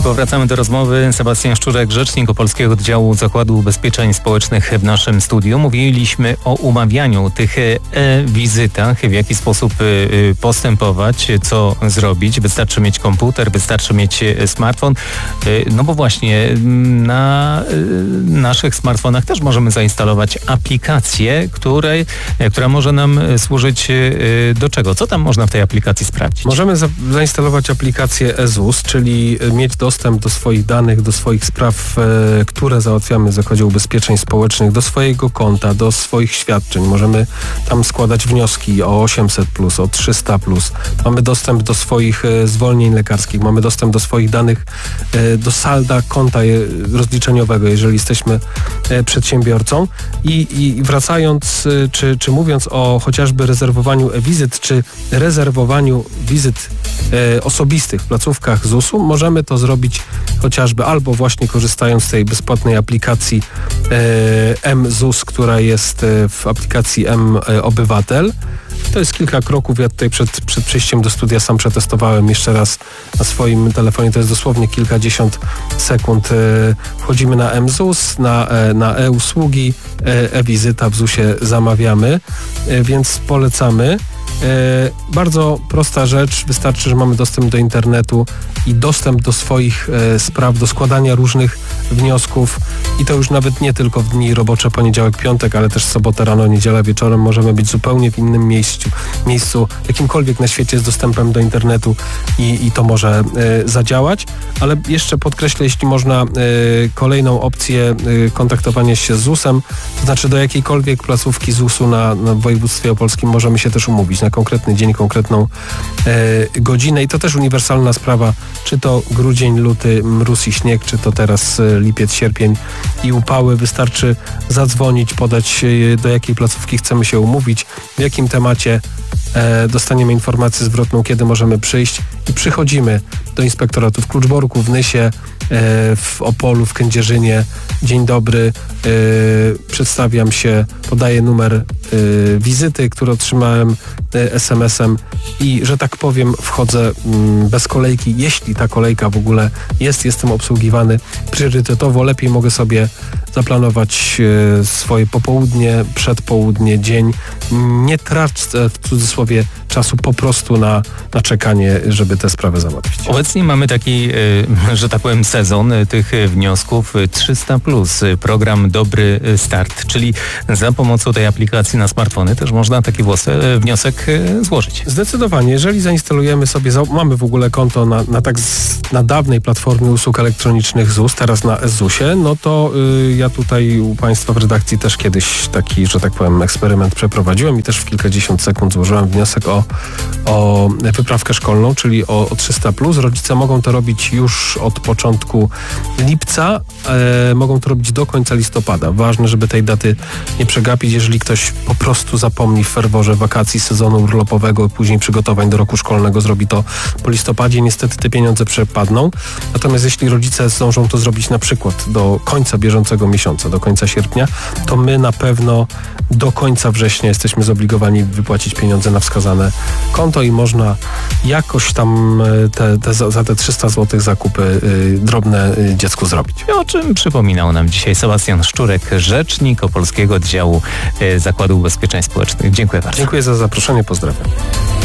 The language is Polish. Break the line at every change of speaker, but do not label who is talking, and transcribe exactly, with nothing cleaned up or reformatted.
Powracamy do rozmowy. Sebastian Szczurek, rzecznik Opolskiego Oddziału Zakładu Ubezpieczeń Społecznych w naszym studiu. Mówiliśmy o umawianiu, tych e-wizytach, w jaki sposób postępować, co zrobić. Wystarczy mieć komputer, wystarczy mieć smartfon. No bo właśnie na naszych smartfonach też możemy zainstalować aplikację, której, która może nam służyć do czego? Co tam można w tej aplikacji sprawdzić?
Możemy za- zainstalować aplikację eZUS, czyli mieć dostęp do swoich danych, do swoich spraw, e, które załatwiamy w Zakładzie Ubezpieczeń Społecznych, do swojego konta, do swoich świadczeń. Możemy tam składać wnioski o osiemset plus, o trzysta plus. Mamy dostęp do swoich e, zwolnień lekarskich, mamy dostęp do swoich danych, e, do salda konta je, rozliczeniowego, jeżeli jesteśmy e, przedsiębiorcą. I, i wracając, e, czy, czy mówiąc o chociażby rezerwowaniu e-wizyt, czy rezerwowaniu wizyt e, osobistych w placówkach zusu, możemy to zrobić chociażby albo właśnie korzystając z tej bezpłatnej aplikacji e, mZUS, która jest e, w aplikacji M-Obywatel. To jest kilka kroków. Ja tutaj przed, przed przyjściem do studia sam przetestowałem jeszcze raz na swoim telefonie. To jest dosłownie kilkadziesiąt sekund. Wchodzimy na mZUS, na, na e-usługi, e-wizyta w zusie zamawiamy, więc polecamy. E, bardzo prosta rzecz, wystarczy, że mamy dostęp do internetu i dostęp do swoich e, spraw, do składania różnych wniosków i to już nawet nie tylko w dni robocze, poniedziałek, piątek, ale też sobotę rano, niedziela wieczorem możemy być zupełnie w innym miejscu, miejscu jakimkolwiek na świecie z dostępem do internetu i, i to może e, zadziałać, ale jeszcze podkreślę, jeśli można, e, kolejną opcję e, kontaktowania się z zusem, to znaczy do jakiejkolwiek placówki zusu na, na województwie opolskim możemy się też umówić na konkretny dzień, konkretną e, godzinę i to też uniwersalna sprawa, czy to grudzień, luty, mróz i śnieg, czy to teraz e, lipiec, sierpień i upały. Wystarczy zadzwonić, podać e, do jakiej placówki chcemy się umówić, w jakim temacie e, dostaniemy informację zwrotną, kiedy możemy przyjść i przychodzimy do inspektoratu w Kluczborku, w Nysie, e, w Opolu, w Kędzierzynie. Dzień dobry, e, przedstawiam się, podaję numer e, wizyty, który otrzymałem e, es em esem i, że tak powiem, wchodzę m, bez kolejki. Jeśli ta kolejka w ogóle jest, jestem obsługiwany priorytetowo. Lepiej mogę sobie zaplanować e, swoje popołudnie, przedpołudnie, dzień. Nie tracę w cudzysłowie czasu po prostu na, na czekanie, żeby tę sprawę załatwić.
Obecnie mamy taki, że tak powiem, sezon tych wniosków trzysta plus, program Dobry Start, czyli za pomocą tej aplikacji na smartfony też można taki wniosek złożyć.
Zdecydowanie. Jeżeli zainstalujemy sobie, mamy w ogóle konto na, na tak z, na dawnej platformie usług elektronicznych ZUS, teraz na eZUSie, no to y, ja tutaj u Państwa w redakcji też kiedyś taki, że tak powiem, eksperyment przeprowadziłem i też w kilkadziesiąt sekund złożyłem wniosek o, o wyprawkę szkolną, czyli o, o trzysta plus. Rodzice mogą to robić już od początku lipca, e, mogą to robić do końca listopada. Ważne, żeby tej daty nie przegapić. Jeżeli ktoś po prostu zapomni w ferworze wakacji, sezonu urlopowego i później przygotowań do roku szkolnego, zrobi to po listopadzie, niestety te pieniądze przepadną. Natomiast jeśli rodzice zdążą to zrobić na przykład do końca bieżącego miesiąca, do końca sierpnia, to my na pewno do końca września jesteśmy zobligowani wypłacić pieniądze na wskazane konto i można jakoś tam te, te, za te trzysta złotych zakupy y, drobne y, dziecku zrobić.
O czym przypominał nam dzisiaj Sebastian Szczurek, rzecznik Opolskiego Oddziału y, Zakładu Ubezpieczeń Społecznych. Dziękuję bardzo.
Dziękuję za zaproszenie, pozdrawiam.